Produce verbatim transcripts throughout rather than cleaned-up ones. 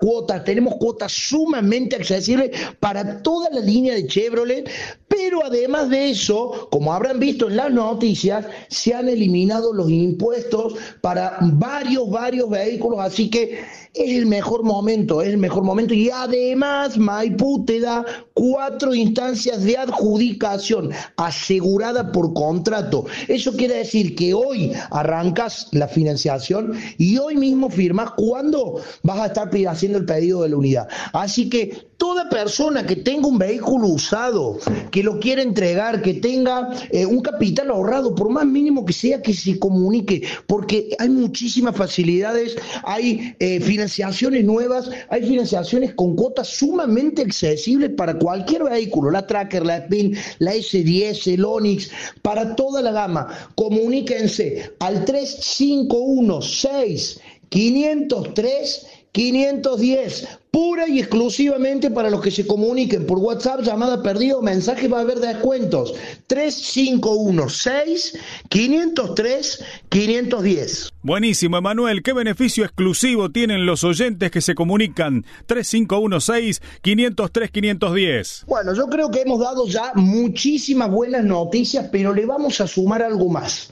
cuotas, tenemos cuotas sumamente accesibles para toda la línea de Chevrolet, pero además de eso, como habrán visto en las noticias, se han eliminado los impuestos para varios, varios vehículos, así que es el mejor momento, es el mejor momento, y además Maipú te da cuatro instancias de adjudicación asegurada por contrato. Eso quiere decir que hoy arrancas la financiación y hoy mismo firmas cuando vas a estar haciendo el pedido de la unidad. Así que toda persona que tenga un vehículo usado, que lo quiera entregar, que tenga eh, un capital ahorrado, por más mínimo que sea, que se comunique, porque hay muchísimas facilidades, hay eh, financiaciones nuevas, hay financiaciones con cuotas sumamente accesibles para cualquier vehículo, la Tracker, la Spin, la ese diez, el Onix, para toda la gama. Comuníquense al tres cinco uno seis, quinientos tres, quinientos diez, pura y exclusivamente para los que se comuniquen por WhatsApp, llamada perdida o mensaje, va a haber descuentos. tres cinco uno seis, quinientos tres, quinientos diez. Buenísimo, Emanuel. ¿Qué beneficio exclusivo tienen los oyentes que se comunican? tres cinco uno seis, quinientos tres, quinientos diez. Bueno, yo creo que hemos dado ya muchísimas buenas noticias, pero le vamos a sumar algo más.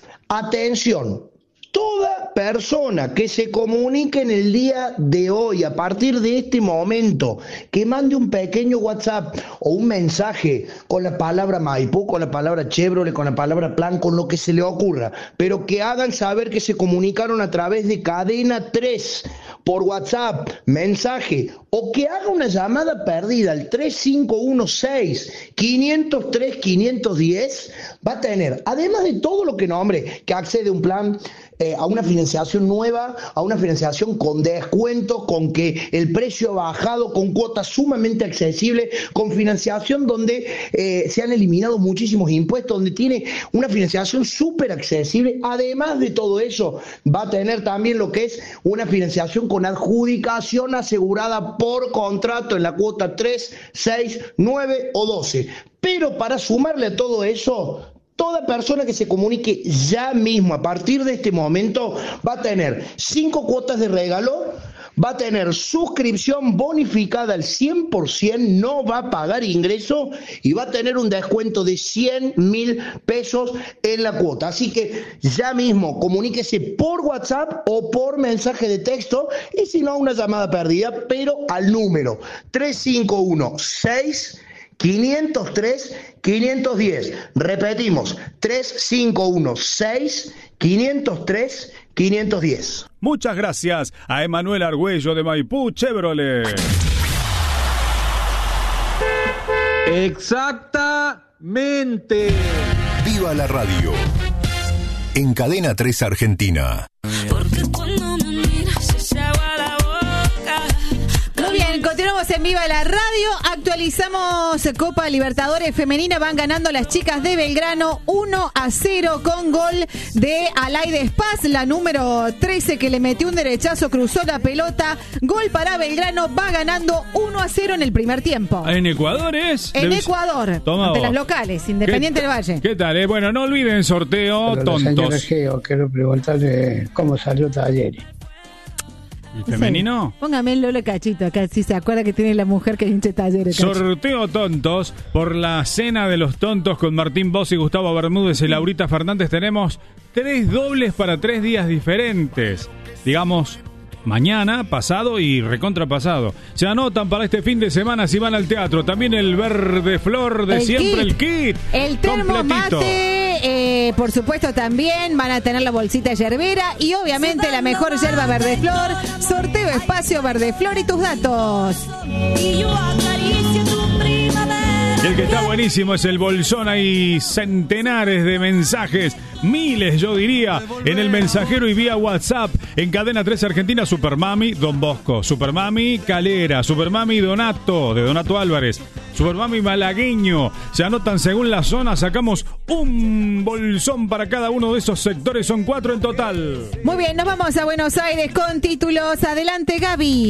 Atención. Toda persona que se comunique en el día de hoy, a partir de este momento, que mande un pequeño WhatsApp o un mensaje con la palabra Maipú, con la palabra Chevrolet, con la palabra Plan, con lo que se le ocurra, pero que hagan saber que se comunicaron a través de Cadena tres por WhatsApp, mensaje, o que haga una llamada perdida al tres cinco uno seis, quinientos tres, quinientos diez, va a tener, además de todo lo que nombre, que accede a un plan, Eh, a una financiación nueva, a una financiación con descuento, con que el precio ha bajado, con cuotas sumamente accesibles, con financiación donde eh, se han eliminado muchísimos impuestos, donde tiene una financiación súper accesible. Además de todo eso, va a tener también lo que es una financiación con adjudicación asegurada por contrato en la cuota tres, seis, nueve o doce. Pero para sumarle a todo eso, toda persona que se comunique ya mismo, a partir de este momento, va a tener cinco cuotas de regalo, va a tener suscripción bonificada al cien por ciento, no va a pagar ingreso y va a tener un descuento de cien mil pesos en la cuota. Así que ya mismo comuníquese por WhatsApp o por mensaje de texto, y si no, una llamada perdida, pero al número tres cinco uno seis, quinientos tres, quinientos diez. Repetimos, tres cinco uno seis, quinientos tres, quinientos diez. Muchas gracias a Emanuel Argüello de Maipú Chevrolet. Exactamente. Viva la radio. En Cadena tres Argentina. Porque cuando me miras se agua la boca. Muy bien, continuamos en Viva la Radio. Actualizamos Copa Libertadores Femenina. Van ganando las chicas de Belgrano uno a cero con gol de Alaide Spaz, la número trece, que le metió un derechazo, cruzó la pelota. Gol para Belgrano, va ganando uno a cero en el primer tiempo. ¿En Ecuador es? En Debe... Ecuador, Toma ante vos. las locales, Independiente del Valle. ¿Qué tal? Eh? Bueno, no olviden sorteo, Pero tontos. señora Geo, quiero preguntarle cómo salió Talleres. ¿El femenino? Sí. Póngame el Lolo Cachito acá, si se acuerda que tiene la mujer que hinche Talleres. Cacho. Sorteo tontos por la cena de los tontos con Martín Bosch y Gustavo Bermúdez y Laurita Fernández. Tenemos tres dobles para tres días diferentes. Digamos, mañana, pasado y recontrapasado. Se anotan para este fin de semana si van al teatro. También el verde flor de El siempre, kit. el kit. El termo completito. mate, eh, por supuesto también van a tener la bolsita yerbera y obviamente la mejor yerba verde flor. Sorteo espacio verde flor y tus datos. Y yo acaricio tu primavera. Y el que está buenísimo es el bolsón. Hay centenares de mensajes, miles yo diría, en el mensajero y vía WhatsApp. En Cadena tres Argentina, Supermami Don Bosco, Supermami Calera, Supermami Donato, de Donato Álvarez, Supermami Malagueño. Se anotan según la zona, sacamos un bolsón para cada uno de esos sectores, son cuatro en total. Muy bien, nos vamos a Buenos Aires con títulos. Adelante, Gaby.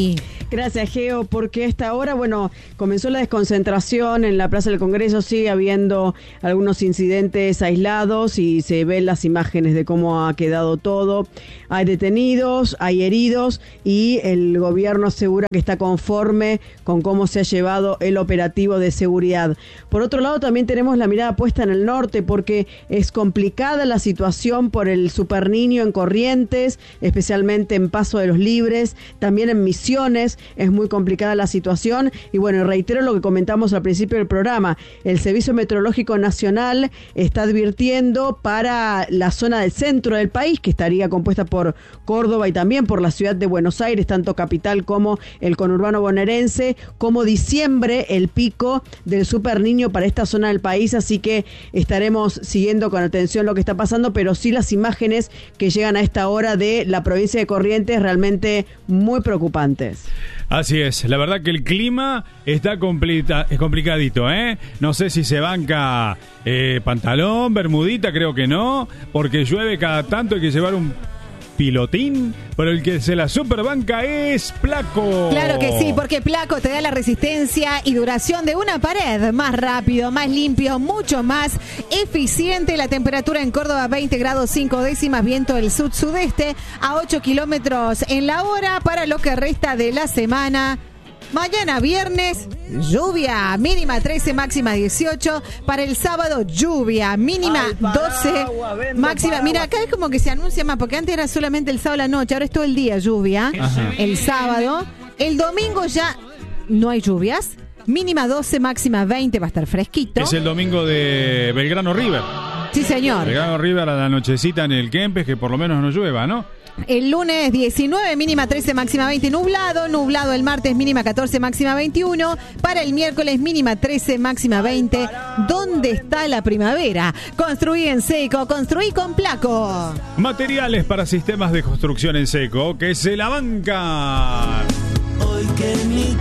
Gracias, Geo, porque a esta hora, bueno, comenzó la desconcentración en la Plaza del Congreso, sigue habiendo algunos incidentes aislados y se ven las imágenes de cómo ha quedado todo. Hay detenidos, hay heridos y el gobierno asegura que está conforme con cómo se ha llevado el operativo de seguridad. Por otro lado, también tenemos la mirada puesta en el norte porque es complicada la situación por el Superniño en Corrientes, especialmente en Paso de los Libres, también en Misiones. Es muy complicada la situación y bueno, reitero lo que comentamos al principio del programa. El Servicio Meteorológico Nacional está advirtiendo para la zona del centro del país, que estaría compuesta por Córdoba y también por la ciudad de Buenos Aires, tanto capital como el conurbano bonaerense, como diciembre, el pico del Superniño para esta zona del país, así que estaremos siguiendo con atención lo que está pasando, pero sí las imágenes que llegan a esta hora de la provincia de Corrientes realmente muy preocupantes. Así es, la verdad que el clima está completa, es complicadito, ¿eh? No sé si se banca eh, pantalón, bermudita, creo que no, porque llueve cada tanto, hay que llevar un pilotín, pero el que se la superbanca es Placo. Claro que sí, porque Placo te da la resistencia y duración de una pared, más rápido, más limpio, mucho más eficiente. La temperatura en Córdoba veinte grados cinco décimas, viento del sud-sudeste a ocho kilómetros en la hora. Para lo que resta de la semana, mañana viernes, lluvia, mínima trece, máxima dieciocho. Para el sábado, lluvia, mínima doce, máxima. Mira, acá es como que se anuncia más, porque antes era solamente el sábado a la noche, ahora es todo el día lluvia. Ajá. El sábado. El domingo ya no hay lluvias, mínima doce, máxima veinte, va a estar fresquito. Es el domingo de Belgrano River. Sí, señor. Belgrano River a la nochecita en el Kempes, que por lo menos no llueva, ¿no? El lunes diecinueve, mínima trece, máxima veinte, nublado. Nublado el martes, mínima catorce, máxima veintiuno. Para el miércoles, mínima trece, máxima veinte. ¿Dónde está la primavera? Construí en seco, construí con Placo. Materiales para sistemas de construcción en seco que se la bancan. Hoy que mi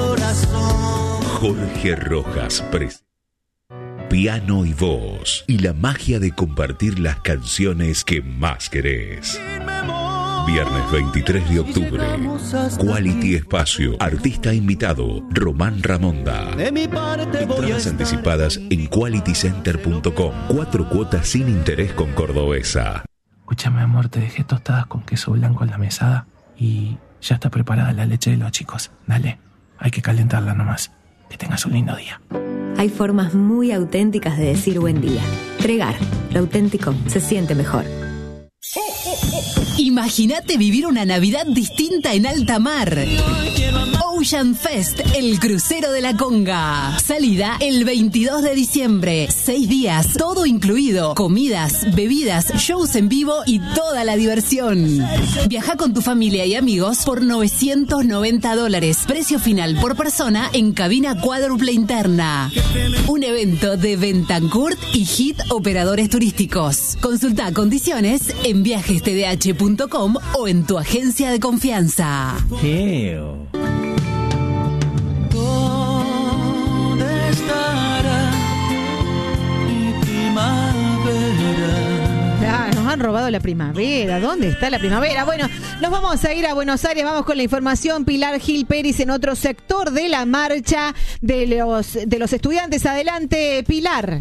corazón. Jorge Rojas presenta piano y voz y la magia de compartir las canciones que más querés. Viernes veintitrés de octubre, Quality Espacio, artista invitado, Román Ramonda. Entradas anticipadas en quality center punto com. Cuatro cuotas sin interés con Cordobesa. Escúchame, amor, te dejé tostadas con queso blanco en la mesada y ya está preparada la leche de los chicos. Dale, hay que calentarla nomás. Que tengas un lindo día. Hay formas muy auténticas de decir buen día. Tregar, lo auténtico se siente mejor. Imagínate vivir una Navidad distinta en alta mar. Ocean Fest, el crucero de la Conga. Salida el veintidós de diciembre. Seis días, todo incluido. Comidas, bebidas, shows en vivo y toda la diversión. Viaja con tu familia y amigos por novecientos noventa dólares. Precio final por persona en cabina cuádruple interna. Un evento de Bentancourt y Hit Operadores Turísticos. Consulta condiciones en viajes t d h punto com o en tu agencia de confianza. Geo. ¿Dónde estará mi primavera? Ah, nos han robado la primavera. ¿Dónde está la primavera? Bueno, nos vamos a ir a Buenos Aires. Vamos con la información. Pilar Gil Pérez en otro sector de la marcha de los, de los estudiantes. Adelante, Pilar.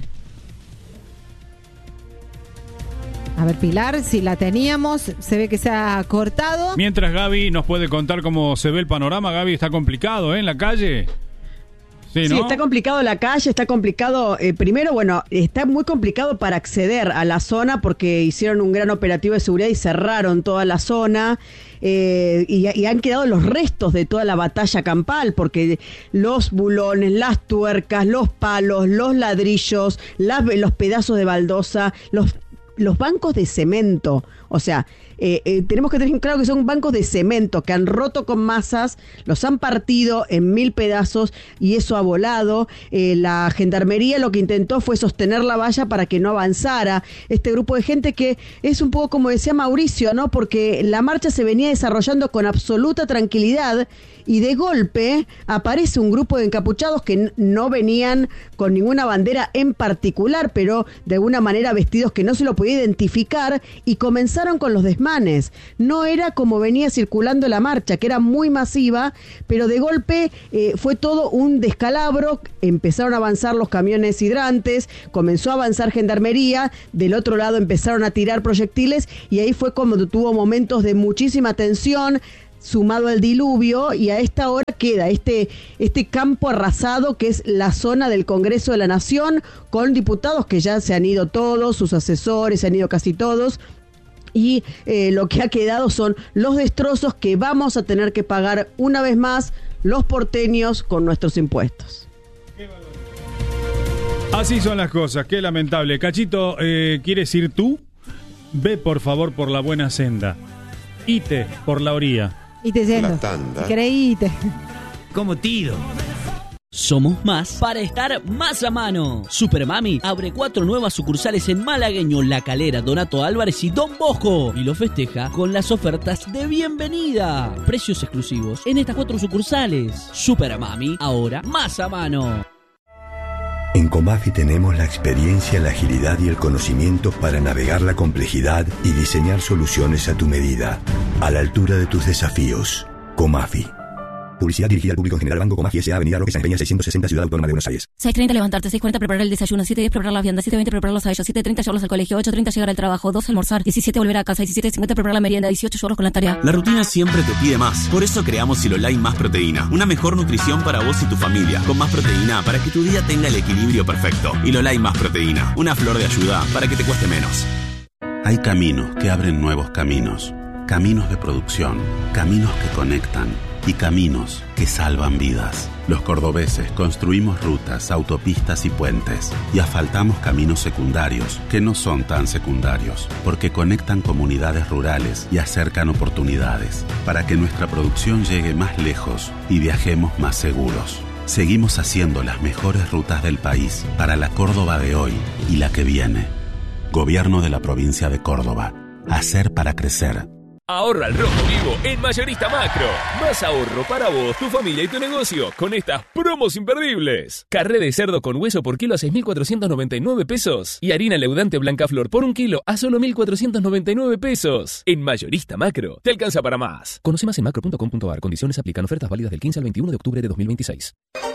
A ver, Pilar, si la teníamos, se ve que se ha cortado. Mientras Gaby nos puede contar cómo se ve el panorama. Gaby, está complicado, ¿eh? En la calle. Sí, ¿no? Sí, está complicado la calle, está complicado, eh, primero, bueno, está muy complicado para acceder a la zona porque hicieron un gran operativo de seguridad y cerraron toda la zona. Eh, y, y han quedado los restos de toda la batalla campal, porque los bulones, las tuercas, los palos, los ladrillos, las, los pedazos de baldosa, los los bancos de cemento, o sea, eh, eh, tenemos que tener claro que son bancos de cemento que han roto con masas, los han partido en mil pedazos y eso ha volado. Eh, la gendarmería lo que intentó fue sostener la valla para que no avanzara este grupo de gente, que es un poco como decía Mauricio, ¿no? Porque la marcha se venía desarrollando con absoluta tranquilidad y de golpe aparece un grupo de encapuchados que no venían con ninguna bandera en particular, pero de alguna manera vestidos que no se lo podía identificar, y comenzaron con los desmanes. desmanes. No era como venía circulando la marcha, que era muy masiva, pero de golpe eh, fue todo un descalabro. Empezaron a avanzar los camiones hidrantes, comenzó a avanzar gendarmería, del otro lado empezaron a tirar proyectiles y ahí fue como tuvo momentos de muchísima tensión, sumado al diluvio, y a esta hora queda este, este campo arrasado que es la zona del Congreso de la Nación, con diputados que ya se han ido todos, sus asesores se han ido casi todos, y eh, lo que ha quedado son los destrozos que vamos a tener que pagar una vez más los porteños con nuestros impuestos. Así son las cosas, qué lamentable. Cachito, eh, ¿quieres ir tú? Ve por favor por la buena senda. Ite por la orilla. Y te yendo. Creíte. Como tiro. Somos más para estar más a mano. Supermami abre cuatro nuevas sucursales en Malagueño, La Calera, Donato Álvarez y Don Bosco. Y lo festeja con las ofertas de bienvenida. Precios exclusivos en estas cuatro sucursales. Supermami, ahora más a mano. En Comafi tenemos la experiencia, la agilidad y el conocimiento para navegar la complejidad y diseñar soluciones a tu medida, a la altura de tus desafíos. Comafi. Publicidad dirigida al público en general. Banco Comafi S A. Avenida Roque San Peña seiscientos sesenta, Ciudad Autónoma de Buenos Aires. seis treinta levantarte, seis cuarenta preparar el desayuno, siete diez preparar la vianda, siete veinte prepararlos a ellos, siete treinta llevarlos al colegio, ocho treinta llegar al trabajo, dos almorzar, diecisiete volver a casa, diecisiete cincuenta preparar la merienda, dieciocho llevarlos con la tarea. La rutina siempre te pide más. Por eso creamos Silolai Más Proteína. Una mejor nutrición para vos y tu familia. Con más proteína para que tu día tenga el equilibrio perfecto. Silolai Más Proteína. Una flor de ayuda para que te cueste menos. Hay caminos que abren nuevos caminos. Caminos de producción. Caminos que conectan. Y caminos que salvan vidas. Los cordobeses construimos rutas, autopistas y puentes y asfaltamos caminos secundarios que no son tan secundarios porque conectan comunidades rurales y acercan oportunidades para que nuestra producción llegue más lejos y viajemos más seguros. Seguimos haciendo las mejores rutas del país para la Córdoba de hoy y la que viene. Gobierno de la provincia de Córdoba. Hacer para crecer. Ahorra al rojo vivo en Mayorista Macro. Más ahorro para vos, tu familia y tu negocio con estas promos imperdibles. Carré de cerdo con hueso por kilo a seis mil cuatrocientos noventa y nueve pesos. Y harina leudante Blancaflor por un kilo a solo mil cuatrocientos noventa y nueve pesos. En Mayorista Macro, te alcanza para más. Conoce más en macro punto com punto ar. Condiciones aplican. Ofertas válidas del quince al veintiuno de octubre de dos mil veintiséis.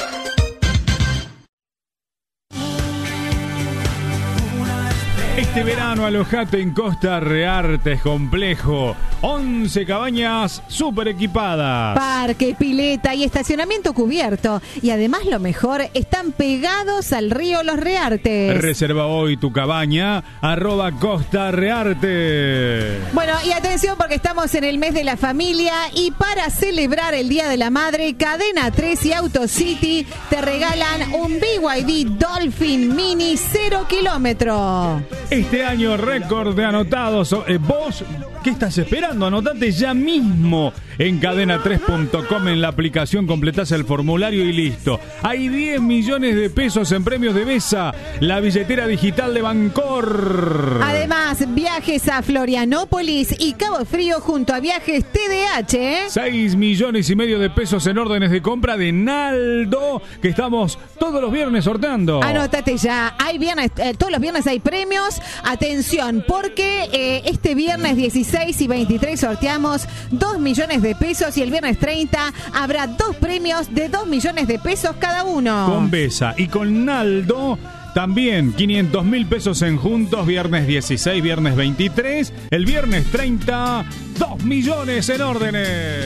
Este verano alojate en Costa Reartes Complejo. once cabañas super equipadas. Parque, pileta y estacionamiento cubierto. Y además lo mejor, están pegados al río Los Reartes. Reserva hoy tu cabaña, arroba Costa Rearte. Bueno, y atención porque estamos en el mes de la familia y para celebrar el Día de la Madre, Cadena tres y AutoCity te regalan un B Y D Dolphin Mini cero kilómetro. Este año récord de anotados. Eh, vos, ¿qué estás esperando? Anotate ya mismo en cadena tres punto com en la aplicación, completás el formulario y listo. Hay diez millones de pesos en premios de Besa, la billetera digital de Bancor. Además, viajes a Florianópolis y Cabo Frío junto a Viajes T D H. seis millones y medio de pesos en órdenes de compra de Naldo, que estamos todos los viernes sorteando. Anótate ya, hay viernes, eh, todos los viernes hay premios. Atención, porque eh, este viernes dieciséis y veintitrés sorteamos dos millones de pesos y el viernes treinta habrá dos premios de dos millones de pesos cada uno. Con Besa y con Naldo también quinientos mil pesos en juntos, viernes dieciséis, viernes veintitrés, el viernes treinta, dos millones en órdenes.